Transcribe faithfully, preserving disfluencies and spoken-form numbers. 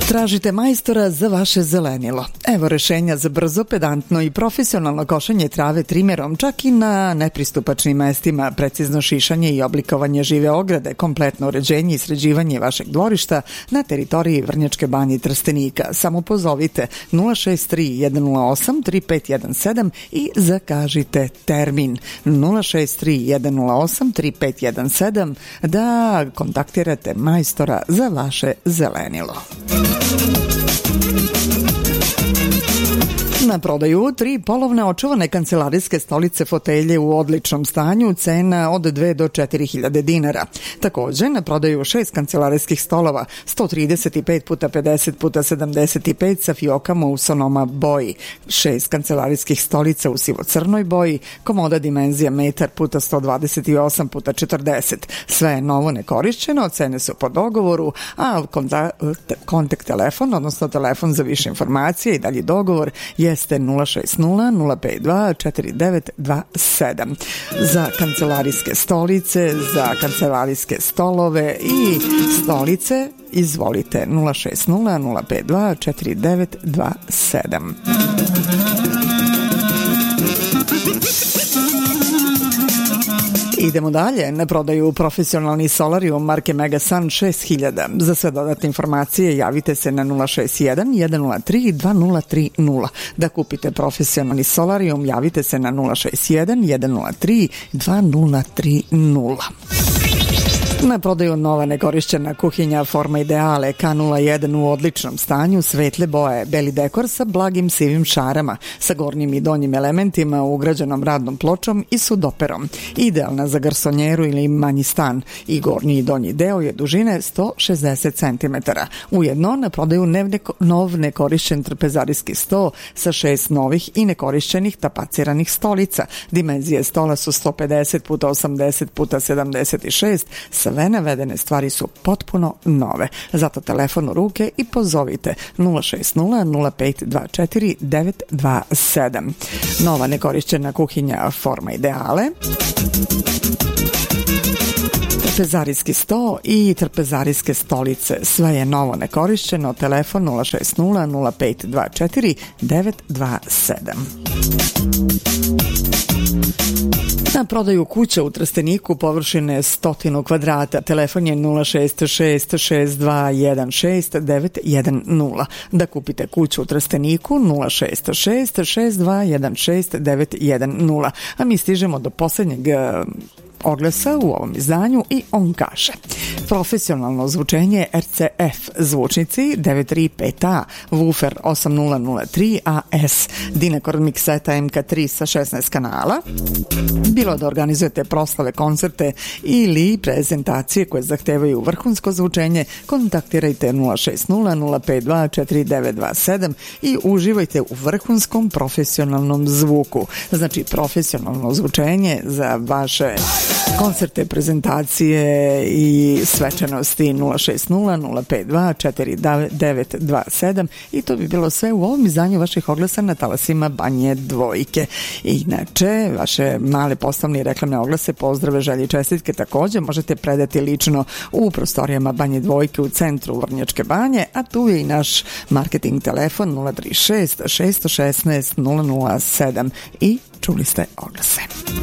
Tražite majstora za vaše zelenilo. Evo rešenja za brzo, pedantno i profesionalno košenje trave trimerom, čak i na nepristupačnim mestima, precizno šišanje i oblikovanje žive ograde, kompletno uređenje i sređivanje vašeg dvorišta na teritoriji Vrnjačke Banje i Trstenika. Samo pozovite nula šest tri jedan nula osam tri pet jedan sedam i zakažite termin nula šest tri jedan nula osam tri pet jedan sedam da kontaktirate majstora za vaše zelenilo. Na prodaju tri polovne očuvane kancelarijske stolice fotelje u odličnom stanju, cena od dve do četiri hiljade dinara. Također na prodaju šest kancelarijskih stolova, sto trideset pet puta pedeset puta sedamdeset pet sa fiokama u sonoma boji, šest kancelarijskih stolica u sivo-crnoj boji, komoda dimenzija metar puta sto dvadeset osam puta četrdeset. Sve je novo nekorišćeno, cene su po dogovoru, a kontakt telefon, odnosno telefon za više informacije i dalji dogovor je jeste nula šest nula nula pet dva četiri devet dva sedam. Za kancelarijske stolice, za kancelarijske stolove i stolice izvolite nula šest nula nula pet dva četiri devet dva sedam. Idemo dalje. Na prodaju profesionalni solarium marke Megasun šest hiljada. Za sve dodatne informacije javite se na nula šest jedan jedan nula tri dva nula tri nula. Da kupite profesionalni solarium javite se na nula šest jedan jedan nula tri dva nula tri nula. Na prodaju nova nekorišćena kuhinja Forma Ideale K nula jedan u odličnom stanju, svetle boje, beli dekor sa blagim sivim šarama, sa gornjim i donjim elementima, ugrađenom radnom pločom i sudoperom. Idealna za garsonjeru ili manji stan i gornji i donji deo je dužine sto šezdeset centimetara. Ujedno na prodaju nov nekorišćen trpezarijski sto sa šest novih i nekorišćenih tapaciranih stolica. Dimenzije stola su sto pedeset puta osamdeset puta sedamdeset šest. Sve navedene stvari su potpuno nove. Zato telefon u ruke i pozovite nula šest nula nula pet dva četiri devet dva sedam. Nova nekorišćena kuhinja Forma Ideale, trpezarijski sto i trpezarijske stolice. Sve je novo nekorišćeno. Telefon nula šest nula nula pet dva četiri devet dva sedam. Na prodaju kuća u Trsteniku površine stotinu kvadrata. Telefon je nula šest šest šest dva jedan šest devet jedan nula. Da kupite kuću u Trsteniku nula šest šest šest dva jedan šest devet jedan nula. A mi stižemo do posljednjeg oglasa u ovom izdanju i on kaže: profesionalno zvučenje R C F, zvučnici devet tri pet A, woofer osam nula nula tri A S, Dynacord mikseta M K tri sa šesnaest kanala. Bilo da organizujete proslave, koncerte ili prezentacije koje zahtevaju vrhunsko zvučenje, kontaktirajte nula šest nula nula pet dva četiri devet dva sedam i uživajte u vrhunskom profesionalnom zvuku. Znači profesionalno zvučenje za vaše koncerte, prezentacije i svečanosti nula šest nula nula pet dva četiri devet dva sedam. I to bi bilo sve u ovom izdanju vaših oglasa na talasima Banje Dvojke. Inače, vaše male poslovne i reklamne oglase, pozdrave, želje i čestitke također možete predati lično u prostorijama Banje Dvojke u centru Vrnjačke Banje, a tu je i naš marketing telefon nula tri šest šest šest nula nula sedam i čuli ste oglase.